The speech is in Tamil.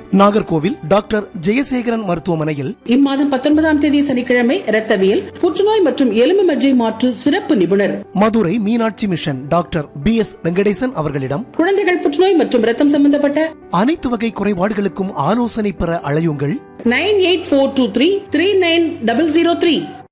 நாகர்கோவில் டாக்டர் ஜெயசேகரன் மருத்துவமனையில் இம்மாதம் 19ஆம் தேதி சனிக்கிழமை இரத்தவியல், புற்றுநோய் மற்றும் எலும்பு மஜ்ஜை மாற்று சிறப்பு நிபுணர். Madurai Meenakshi mission doctor BS Venkatesan அவர்களிடம் குழந்தைகள் புற்றுநோய் மற்றும் இரத்தம் சம்பந்தப்பட்ட அனைத்து வகை குறைபாடுகளுக்கும் ஆலோசனை பெற அழையுங்கள். 9842339003.